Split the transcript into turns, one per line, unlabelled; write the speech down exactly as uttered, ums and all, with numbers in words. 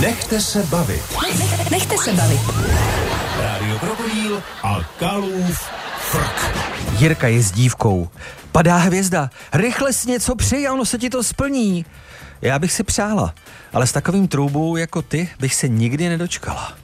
Nechte se bavit.
Nechte se bavit.
Rádio Krokodýl a Kalův frk.
Jirka je s dívkou. Padá hvězda. Rychle si něco přij a ono se ti to splní. Já bych si přála, ale s takovým troubou jako ty bych se nikdy nedočkala.